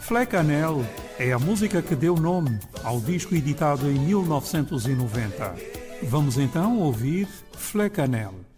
Flecanel é a música que deu nome ao disco editado em 1990. Vamos então ouvir Flecanel.